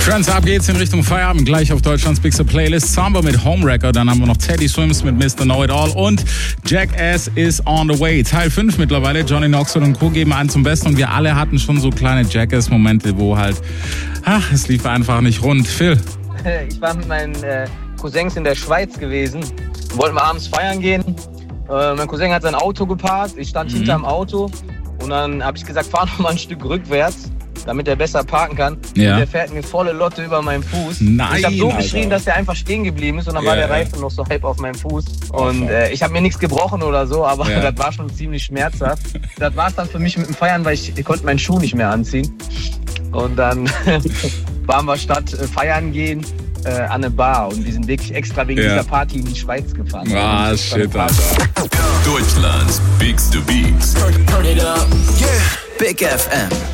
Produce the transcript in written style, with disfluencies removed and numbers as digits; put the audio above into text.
Friends, ab geht's in Richtung Feierabend. Gleich auf Deutschlands bigste Playlist. Samba mit Homewrecker. Dann haben wir noch Teddy Swims mit Mr. Know-It-All. Und Jackass is on the way. Teil 5 mittlerweile. Johnny Knoxville und Co. geben einen zum Besten. Und wir alle hatten schon so kleine Jackass-Momente, wo halt, es lief einfach nicht rund. Phil? Ich war mit meinen Cousins in der Schweiz gewesen. Wollten wir abends feiern gehen. Mein Cousin hat sein Auto geparkt. Ich stand hinterm Auto. Und dann habe ich gesagt, fahr noch mal ein Stück rückwärts, damit er besser parken kann. Ja. Und der fährt mir volle Lotte über meinen Fuß. Nein, ich habe so Alter. geschrien, dass der einfach stehen geblieben ist. Und dann war der Reifen noch so halb auf meinem Fuß. Und ich habe mir nichts gebrochen oder so, aber das war schon ziemlich schmerzhaft. Das war es dann für mich mit dem Feiern, weil ich konnte meinen Schuh nicht mehr anziehen. Und dann waren wir statt feiern gehen an eine Bar. Und wir sind wirklich extra wegen dieser Party in die Schweiz gefahren. Ah, shit, Alter. Deutschlands bigste Beats. Turn it up. Yeah. Big FM.